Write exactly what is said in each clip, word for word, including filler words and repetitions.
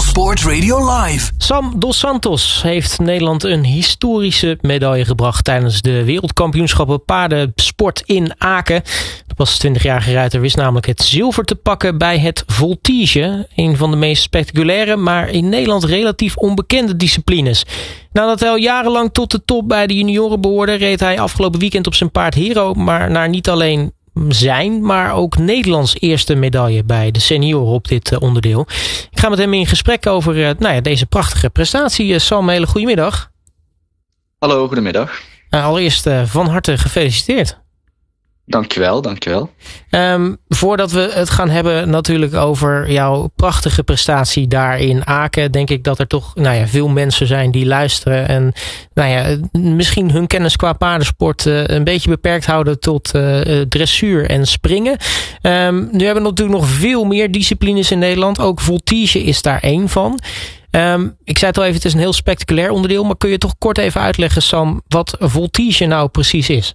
Sport Radio Live. Sam Dos Santos heeft Nederland een historische medaille gebracht tijdens de wereldkampioenschappen paardensport in Aken. De pas twintigjarige ruiter wist namelijk het zilver te pakken bij het voltige. Een van de meest spectaculaire, maar in Nederland relatief onbekende disciplines. Nadat hij al jarenlang tot de top bij de junioren behoorde, reed hij afgelopen weekend op zijn paard Hero, maar naar niet alleen zijn, maar ook Nederlands eerste medaille bij de senioren op dit uh, onderdeel. Ik ga met hem in gesprek over uh, nou ja, deze prachtige prestatie. Uh, Sam, hele goedemiddag. Hallo, goedemiddag. Uh, allereerst uh, van harte gefeliciteerd. Dankjewel, dankjewel. Um, voordat we het gaan hebben natuurlijk over jouw prachtige prestatie daar in Aken, denk ik dat er toch nou ja, veel mensen zijn die luisteren en nou ja, misschien hun kennis qua paardensport uh, een beetje beperkt houden tot uh, dressuur en springen. Um, nu hebben we natuurlijk nog veel meer disciplines in Nederland. Ook voltige is daar één van. Um, ik zei het al even, het is een heel spectaculair onderdeel, maar kun je toch kort even uitleggen, Sam, wat voltige nou precies is?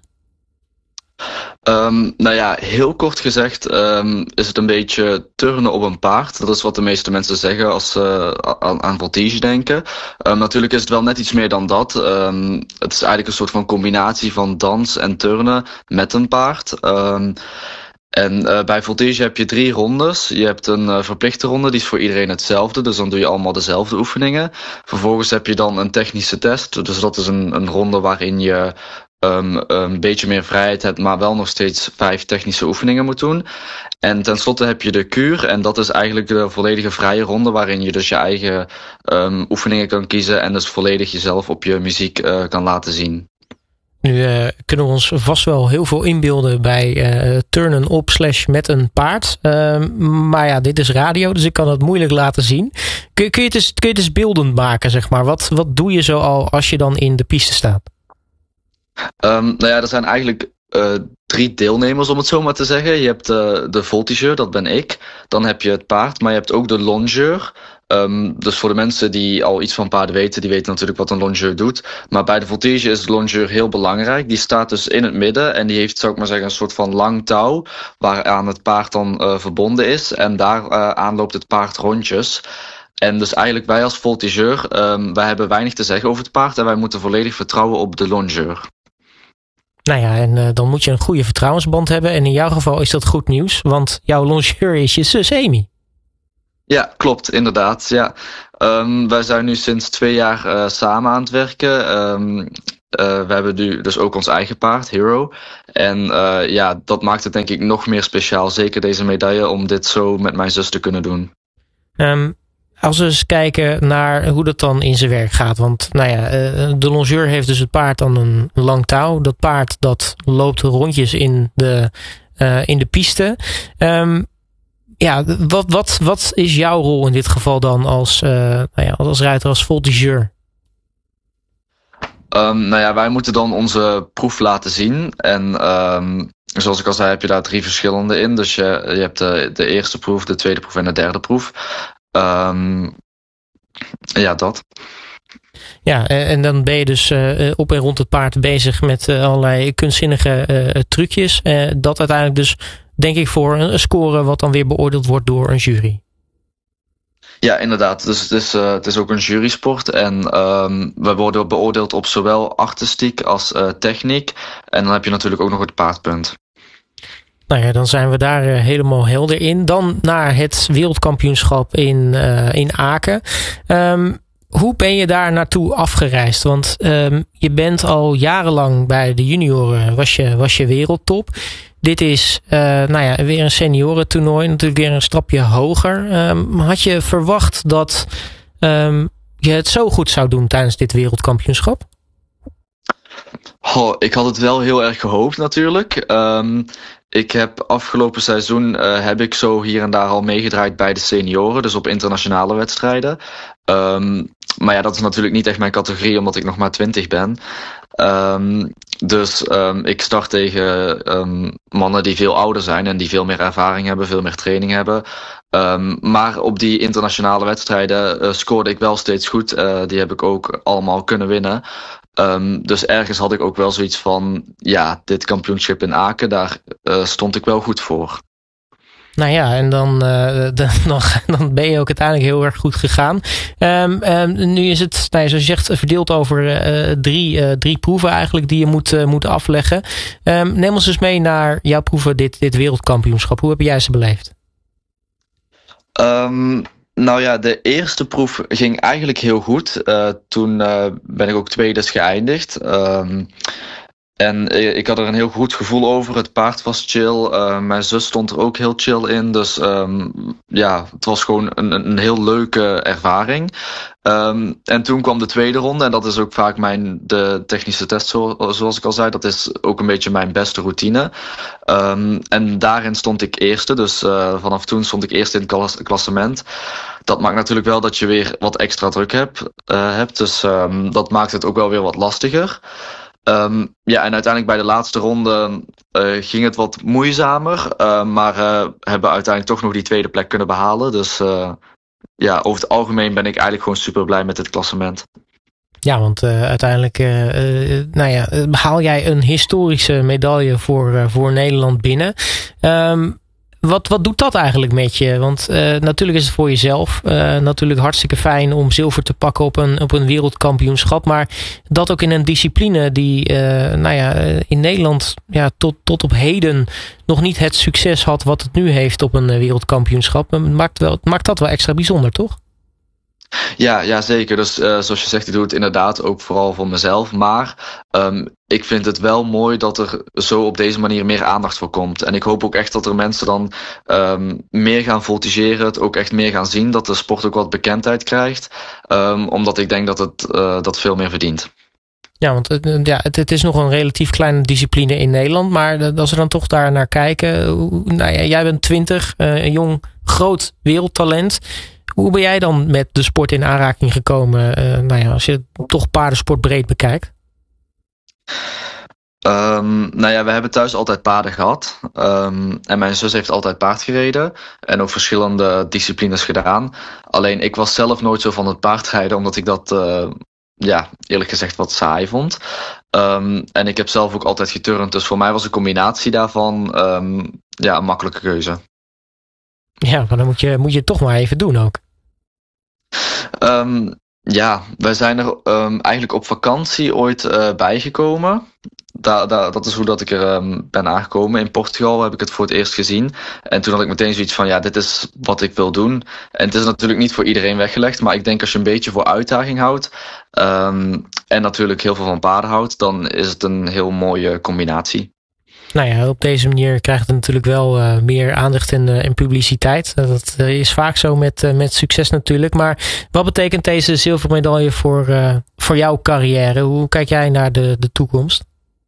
Um, nou ja, heel kort gezegd um, is het een beetje turnen op een paard. Dat is wat de meeste mensen zeggen als ze uh, aan, aan voltige denken. Um, natuurlijk is het wel net iets meer dan dat. Um, het is eigenlijk een soort van combinatie van dans en turnen met een paard. Um, En uh, bij voltige heb je drie rondes. Je hebt een uh, verplichte ronde, die is voor iedereen hetzelfde. Dus dan doe je allemaal dezelfde oefeningen. Vervolgens heb je dan een technische test. Dus dat is een, een ronde waarin je um, een beetje meer vrijheid hebt, maar wel nog steeds vijf technische oefeningen moet doen. En tenslotte heb je de kuur. En dat is eigenlijk de volledige vrije ronde, waarin je dus je eigen um, oefeningen kan kiezen. En dus volledig jezelf op je muziek uh, kan laten zien. Nu uh, kunnen we ons vast wel heel veel inbeelden bij uh, turnen op slash met een paard. Uh, maar ja, dit is radio, dus ik kan het moeilijk laten zien. Kun, kun, je, het eens, kun je het eens beeldend maken, zeg maar? Wat, wat doe je zo al als je dan in de piste staat? Um, nou ja, er zijn eigenlijk uh, drie deelnemers, om het zo maar te zeggen. Je hebt uh, de voltigeur, dat ben ik. Dan heb je het paard, maar je hebt ook de longeur. Um, dus voor de mensen die al iets van paarden weten, die weten natuurlijk wat een longeur doet. Maar bij de voltige is de longeur heel belangrijk. Die staat dus in het midden en die heeft, zou ik maar zeggen, een soort van lang touw waaraan het paard dan uh, verbonden is. En daar uh, aan loopt het paard rondjes. En dus eigenlijk wij als voltigeur, um, wij hebben weinig te zeggen over het paard en wij moeten volledig vertrouwen op de longeur. Nou ja, en uh, dan moet je een goede vertrouwensband hebben. En in jouw geval is dat goed nieuws, want jouw longeur is je zus Amy. Ja, klopt, inderdaad. Ja. Um, wij zijn nu sinds twee jaar uh, samen aan het werken. Um, uh, we hebben nu dus ook ons eigen paard, Hero. En uh, ja, dat maakt het denk ik nog meer speciaal, zeker deze medaille, om dit zo met mijn zus te kunnen doen. Um, als we eens kijken naar hoe dat dan in zijn werk gaat. Want nou ja, de longeur heeft dus het paard aan een lang touw. Dat paard dat loopt rondjes in de, uh, in de piste. Um, Ja, wat, wat, wat is jouw rol in dit geval dan als, uh, nou ja, als ruiter, als voltigeur? Um, nou ja, wij moeten dan onze proef laten zien. En um, zoals ik al zei, heb je daar drie verschillende in. Dus je, je hebt de, de eerste proef, de tweede proef en de derde proef. Um, ja, dat. Ja, en dan ben je dus uh, op en rond het paard bezig met uh, allerlei kunstzinnige uh, trucjes. Uh, dat uiteindelijk dus, denk ik, voor een score wat dan weer beoordeeld wordt door een jury. Ja, inderdaad. Dus het is, uh, het is ook een jurysport. En um, we worden beoordeeld op zowel artistiek als uh, techniek. En dan heb je natuurlijk ook nog het paardpunt. Nou ja, dan zijn we daar uh, helemaal helder in. Dan naar het wereldkampioenschap in, uh, in Aken. Um, Hoe ben je daar naartoe afgereisd? Want um, je bent al jarenlang bij de junioren, was je, was je wereldtop. Dit is uh, nou ja, weer een seniorentoernooi, natuurlijk weer een stapje hoger. Um, had je verwacht dat um, je het zo goed zou doen tijdens dit wereldkampioenschap? Oh, ik had het wel heel erg gehoopt natuurlijk. Um, ik heb afgelopen seizoen uh, heb ik zo hier en daar al meegedraaid bij de senioren, dus op internationale wedstrijden. Um, maar ja, dat is natuurlijk niet echt mijn categorie, omdat ik nog maar twintig ben. Um, dus um, ik start tegen um, mannen die veel ouder zijn en die veel meer ervaring hebben, veel meer training hebben. Um, maar op die internationale wedstrijden uh, scoorde ik wel steeds goed. Uh, die heb ik ook allemaal kunnen winnen. Um, dus ergens had ik ook wel zoiets van, ja, dit kampioenschap in Aken, daar uh, stond ik wel goed voor. Nou ja, en dan, uh, dan, dan ben je ook uiteindelijk heel erg goed gegaan. Um, um, nu is het, nou ja, zoals je zegt, verdeeld over uh, drie, uh, drie proeven eigenlijk die je moet, uh, moet afleggen. Um, neem ons dus mee naar jouw proeven, dit, dit wereldkampioenschap. Hoe heb jij ze beleefd? Um, nou ja, de eerste proef ging eigenlijk heel goed. Uh, toen uh, ben ik ook tweede geëindigd. Um, En ik had er een heel goed gevoel over. Het paard was chill. Uh, mijn zus stond er ook heel chill in. Dus um, ja, het was gewoon een, een heel leuke ervaring. Um, en toen kwam de tweede ronde. En dat is ook vaak mijn de technische test, zo, zoals ik al zei. Dat is ook een beetje mijn beste routine. Um, en daarin stond ik eerste. Dus uh, vanaf toen stond ik eerste in het klas, klassement. Dat maakt natuurlijk wel dat je weer wat extra druk hebt. Uh, hebt. Dus um, dat maakt het ook wel weer wat lastiger. Um, ja, en uiteindelijk bij de laatste ronde uh, ging het wat moeizamer. Uh, maar uh, hebben uiteindelijk toch nog die tweede plek kunnen behalen. Dus uh, ja, over het algemeen ben ik eigenlijk gewoon super blij met dit klassement. Ja, want uh, uiteindelijk uh, uh, nou ja, behaal jij een historische medaille voor, uh, voor Nederland binnen. Um, Wat, wat doet dat eigenlijk met je? Want uh, natuurlijk is het voor jezelf uh, natuurlijk hartstikke fijn om zilver te pakken op een, op een wereldkampioenschap. Maar dat ook in een discipline die uh, nou ja, in Nederland ja, tot, tot op heden nog niet het succes had wat het nu heeft op een wereldkampioenschap. Maakt, wel, maakt dat wel extra bijzonder, toch? Ja, ja, zeker. Dus uh, zoals je zegt, ik doe het inderdaad ook vooral voor mezelf. Maar um, ik vind het wel mooi dat er zo op deze manier meer aandacht voor komt. En ik hoop ook echt dat er mensen dan um, meer gaan voltigeren, het ook echt meer gaan zien. Dat de sport ook wat bekendheid krijgt. Um, omdat ik denk dat het uh, dat veel meer verdient. Ja, want het, ja, het, het is nog een relatief kleine discipline in Nederland. Maar als we dan toch daar naar kijken. Nou ja, jij bent twintig, uh, een jong, groot wereldtalent. Hoe ben jij dan met de sport in aanraking gekomen? Uh, nou ja, als je toch paardensport breed bekijkt. Um, nou ja, we hebben thuis altijd paarden gehad. Um, en mijn zus heeft altijd paard gereden. En ook verschillende disciplines gedaan. Alleen ik was zelf nooit zo van het paardrijden. Omdat ik dat, uh, ja, eerlijk gezegd wat saai vond. Um, en ik heb zelf ook altijd geturnd. Dus voor mij was een combinatie daarvan um, ja, een makkelijke keuze. Ja, maar dan moet je, moet je het toch maar even doen ook. Um, ja, wij zijn er um, eigenlijk op vakantie ooit uh, bijgekomen. Da, da, dat is hoe dat ik er um, ben aangekomen. In Portugal heb ik het voor het eerst gezien. En toen had ik meteen zoiets van, ja, dit is wat ik wil doen. En het is natuurlijk niet voor iedereen weggelegd. Maar ik denk als je een beetje voor uitdaging houdt. Um, en natuurlijk heel veel van paarden houdt. Dan is het een heel mooie combinatie. Nou ja, op deze manier krijgt het natuurlijk wel uh, meer aandacht en, uh, en publiciteit. Dat uh, is vaak zo met, uh, met succes natuurlijk. Maar wat betekent deze zilveren medaille voor, uh, voor jouw carrière? Hoe kijk jij naar de, de toekomst?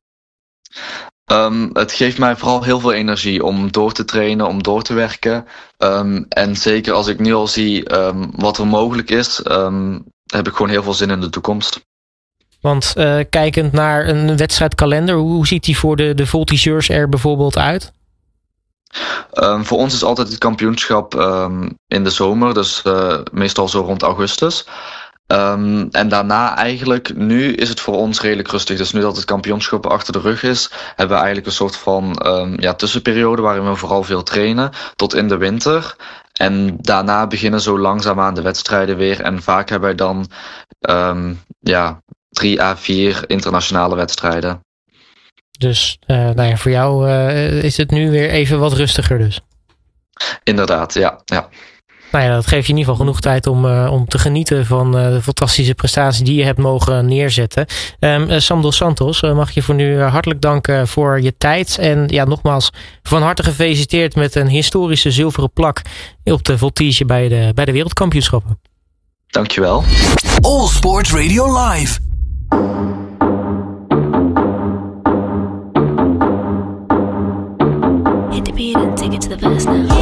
Um, het geeft mij vooral heel veel energie om door te trainen, om door te werken. Um, en zeker als ik nu al zie um, wat er mogelijk is, um, heb ik gewoon heel veel zin in de toekomst. Want uh, kijkend naar een wedstrijdkalender, hoe ziet die voor de, de voltigeurs er bijvoorbeeld uit? Um, voor ons is altijd het kampioenschap um, in de zomer, dus uh, meestal zo rond augustus. Um, en daarna eigenlijk, nu is het voor ons redelijk rustig. Dus nu dat het kampioenschap achter de rug is, hebben we eigenlijk een soort van um, ja, tussenperiode waarin we vooral veel trainen tot in de winter. En daarna beginnen zo langzaamaan de wedstrijden weer. En vaak hebben wij dan um, ja, drie à vier internationale wedstrijden. Dus uh, nou ja, voor jou uh, is het nu weer even wat rustiger dus? Inderdaad, ja. ja. Nou ja, dat geeft je in ieder geval genoeg tijd om, uh, om te genieten van uh, de fantastische prestatie die je hebt mogen neerzetten. Um, uh, Sam dos Santos, uh, mag je voor nu hartelijk danken voor je tijd. En ja, nogmaals van harte gefeliciteerd met een historische zilveren plak op de voltige bij de, bij de wereldkampioenschappen. Dankjewel. All Sports Radio Live. Hit the beat and take it to the past now.